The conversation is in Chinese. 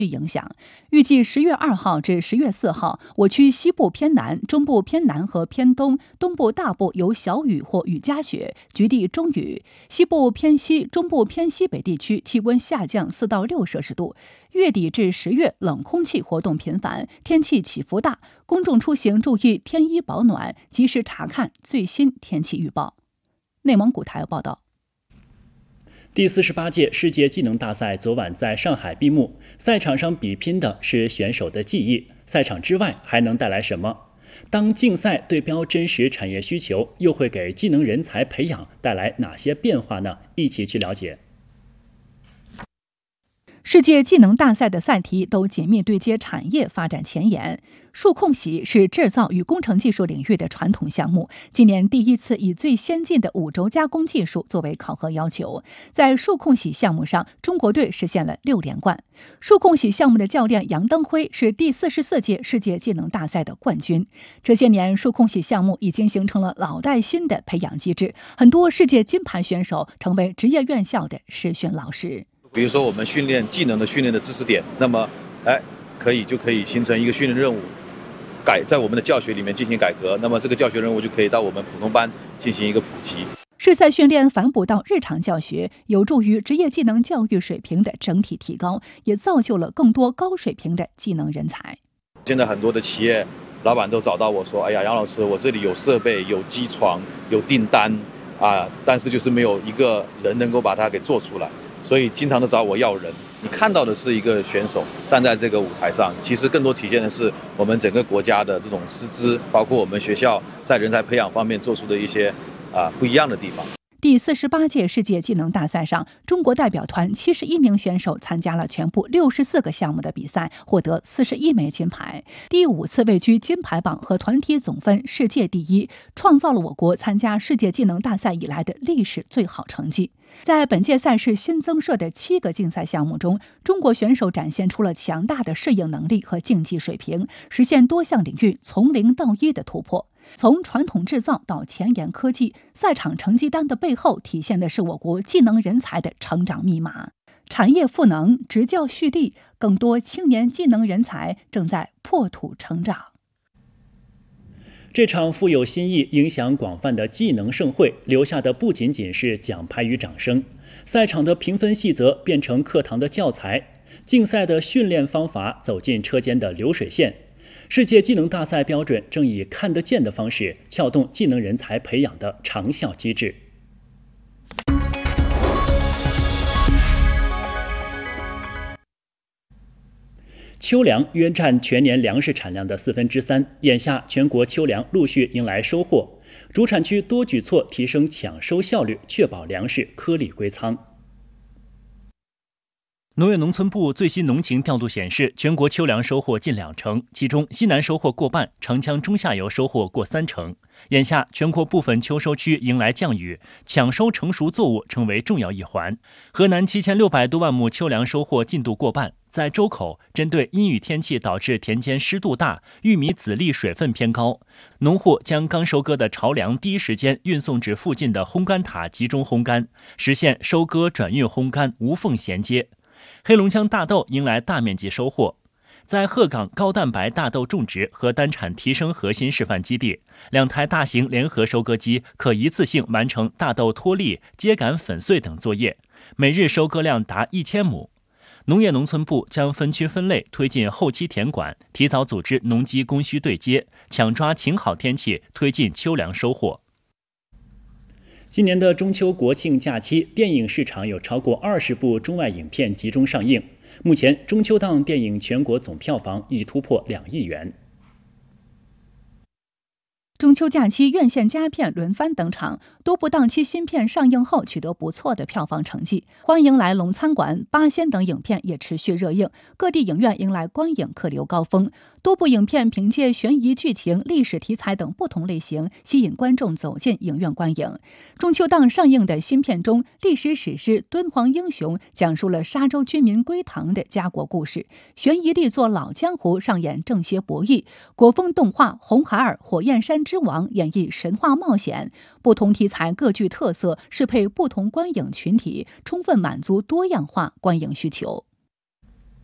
影响。预计10月2号至10月4号，我区西部偏南、中部偏南和偏东、东部大部有小雨或雨夹雪，局地中雨；西部偏西、中部偏西北地区气温下降4到6摄氏度。月底至10月，冷空气活动频繁，天气起伏大，公众出行注意添衣保暖，及时查看最新天气预报。内蒙古台报道。 第48届世界技能大赛昨晚在上海闭幕，赛场上比拼的是选手的技艺，赛场之外还能带来什么？当竞赛对标真实产业需求，又会给技能人才培养带来哪些变化呢？一起去了解。 世界技能大赛的赛题都紧密对接产业发展前沿。数控洗是制造与工程技术领域的传统项目，今年第一次以最先进的5轴加工技术作为考核要求。在数控洗项目上，中国队实现了6连冠。数控洗项目的教练杨登辉是第44届世界技能大赛的冠军。这些年，数控洗项目已经形成了老带新的培养机制，很多世界金牌选手成为职业院校的实训老师。 比如说我们训练技能的训练的知识点，那么可以形成一个训练任务，在我们的教学里面进行改革，那么这个教学任务就可以到我们普通班进行一个普及。 试赛训练反哺到日常教学，有助于职业技能教育水平的整体提高，也造就了更多高水平的技能人才。 现在很多的企业老板都找到我说，杨老师，我这里有设备、有机床、有订单但是就是没有一个人能够把它给做出来，所以经常的找我要人。你看到的是一个选手站在这个舞台上，其实更多体现的是我们整个国家的这种师资，包括我们学校在人才培养方面做出的一些不一样的地方。 第48届世界技能大赛上，中国代表团71名选手参加了全部64个项目的比赛，获得41枚金牌，第5次位居金牌榜和团体总分世界第一，创造了我国参加世界技能大赛以来的历史最好成绩。在本届赛事新增设的7个竞赛项目中，中国选手展现出了强大的适应能力和竞技水平，实现多项领域从0到1的突破。从传统制造到前沿科技，赛场成绩单的背后体现的是我国技能人才的成长密码。产业赋能，职教蓄力，更多青年技能人才正在破土成长。 这场富有新意、影响广泛的技能盛会，留下的不仅仅是奖牌与掌声，赛场的评分细则变成课堂的教材，竞赛的训练方法走进车间的流水线。世界技能大赛标准正以看得见的方式撬动技能人才培养的长效机制。秋粮约占全年粮食产量的3/4，眼下全国秋粮陆续迎来收获，主产区多举措提升抢收效率，确保粮食颗粒归仓。 农业农村部最新农情调度显示，全国秋粮收获近2成，其中西南收获过半，长江中下游收获过3成。眼下，全国部分秋收区迎来降雨，抢收成熟作物成为重要一环。河南7600多万亩秋粮收获进度过半。在周口，针对阴雨天气导致田间湿度大、玉米籽粒水分偏高，农户将刚收割的巢粮第一时间运送至附近的烘干塔集中烘干，实现收割转运烘干无缝衔接。黑龙江大豆迎来大面积收获，在鹤岗高蛋白大豆种植和单产提升核心示范基地，2台大型联合收割机可一次性完成大豆脱粒、秸秆粉碎等作业，每日收割量达1000亩。农业农村部将分区分类推进后期田管，提早组织农机供需对接，抢抓晴好天气，推进秋粮收获。 今年的中秋国庆假期，电影市场有超过20部中外影片集中上映。目前，中秋档电影全国总票房已突破2亿元。 中秋假期，院线佳片轮番登场，多部档期新片上映后取得不错的票房成绩。欢迎来龙餐馆、八仙等影片也持续热映，各地影院迎来观影客流高峰。多部影片凭借悬疑剧情、历史题材等不同类型，吸引观众走进影院观影。中秋档上映的新片中，历史史诗《敦煌英雄》讲述了沙洲居民归唐的家国故事；悬疑力作《老江湖》上演正邪博弈；国风动画《红孩儿火焰山之王》演绎神话冒险。不同题材各具特色，适配不同观影群体，充分满足多样化观影需求。